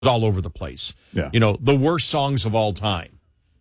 all over the place. Yeah. The worst songs of all time.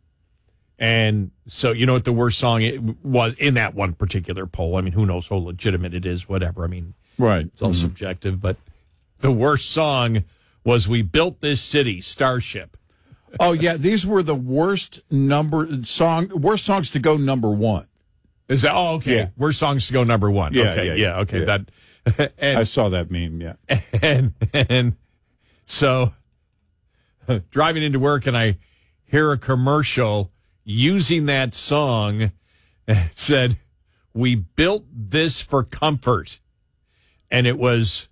And so, you know what the worst song it was in that one particular poll? I mean, who knows how legitimate it is, whatever. I mean, right. It's all subjective, but the worst song was We Built This City, Starship. Oh, yeah, these were the worst songs to go number one. Is that, okay. Yeah. Worst songs to go number one. Yeah, okay, okay. Yeah. That and, I saw that meme, yeah. And so driving into work and I hear a commercial using that song. It said, we built this for comfort. And it was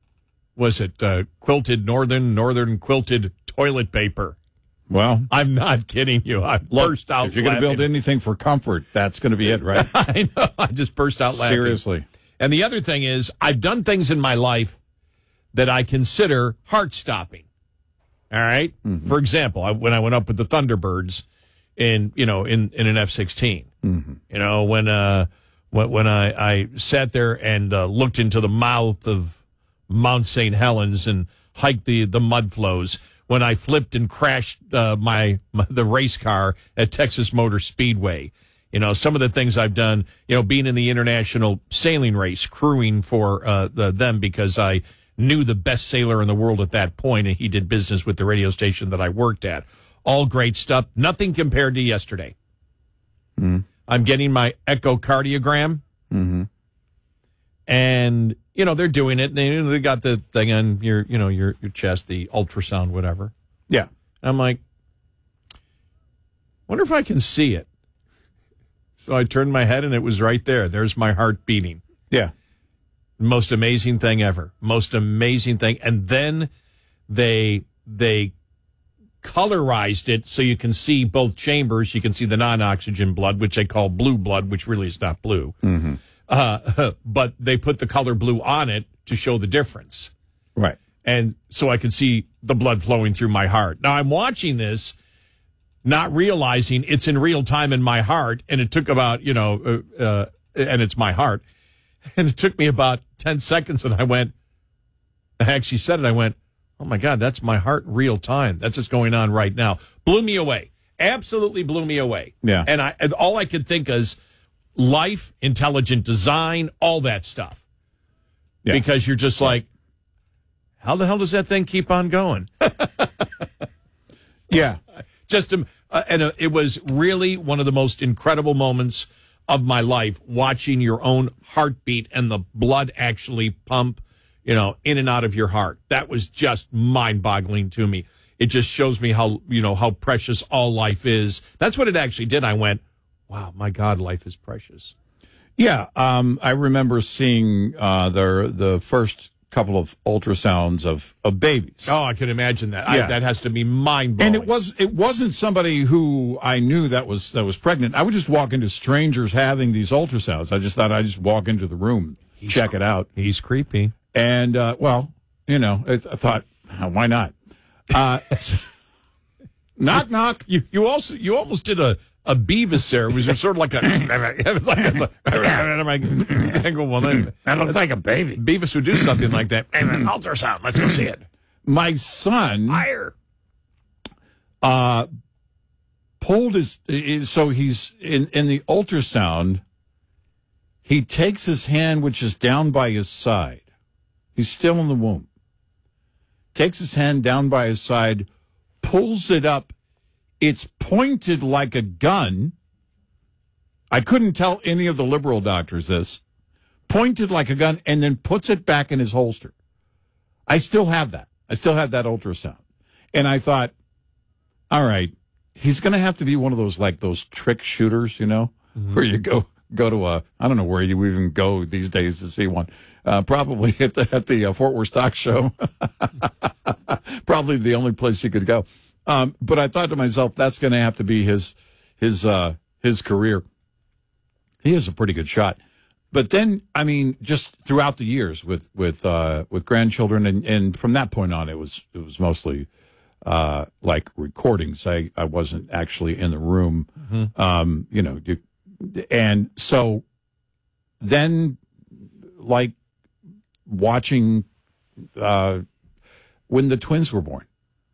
it quilted northern quilted toilet paper? Well, I'm not kidding you. I burst out laughing. If you're going to build anything for comfort, that's going to be it, right? I know. I just burst out laughing. Seriously. And the other thing is, I've done things in my life that I consider heart-stopping. All right? Mm-hmm. For example, when I went up with the Thunderbirds in an F-16. Mm-hmm. When I sat there and looked into the mouth of Mount St. Helens and hiked the mud flows, when I flipped and crashed the race car at Texas Motor Speedway. Some of the things I've done, being in the international sailing race, crewing for them because I knew the best sailor in the world at that point, and he did business with the radio station that I worked at. All great stuff. Nothing compared to yesterday. Mm-hmm. I'm getting my echocardiogram. Mm-hmm. And, they're doing it. And they got the thing on your chest, the ultrasound, whatever. Yeah. I'm like, wonder if I can see it. So I turned my head and it was right there. There's my heart beating. Yeah. Most amazing thing ever. Most amazing thing. And then they colorized it so you can see both chambers. You can see the non-oxygen blood, which they call blue blood, which really is not blue. Mm-hmm. But they put the color blue on it to show the difference. Right. And so I could see the blood flowing through my heart. Now I'm watching this, not realizing it's in real time in my heart. And it took about, and it's my heart. And it took me about 10 seconds. And I actually said it. I went, oh my God, that's my heart in real time. That's what's going on right now. Blew me away. Absolutely blew me away. Yeah. And all I could think is, life, intelligent design, all that stuff. Yeah. Because you're just like, how the hell does that thing keep on going? Yeah. It was really one of the most incredible moments of my life, watching your own heartbeat and the blood actually pump, in and out of your heart. That was just mind-boggling to me. It just shows me how precious all life is. That's what it actually did. I went, wow, my God, life is precious. Yeah, I remember seeing the first couple of ultrasounds of babies. Oh, I can imagine that. Yeah. That has to be mind-blowing. And it wasn't somebody who I knew that was pregnant. I would just walk into strangers having these ultrasounds. I just thought I'd just walk into the room, check it out. He's creepy. And, I thought, why not? Knock, knock. You almost did a Beavis there. It was sort of like a that looks like a baby. Beavis would do something like that. Ultrasound. Let's go see it. My son pulled so he's in the ultrasound. He takes his hand, which is down by his side. He's still in the womb. Takes his hand down by his side, pulls it up. It's pointed like a gun. I couldn't tell any of the liberal doctors this. Pointed like a gun, and then puts it back in his holster. I still have that. I still have that ultrasound. And I thought, all right, he's going to have to be one of those trick shooters, mm-hmm. where you go to I don't know where you even go these days to see one. Probably at the Fort Worth Stock Show. Probably the only place you could go. But I thought to myself, that's going to have to be his career. He is a pretty good shot. But then, I mean, just throughout the years with grandchildren, and from that point on, it was mostly like recordings. I wasn't actually in the room, mm-hmm. And so then, like watching when the twins were born.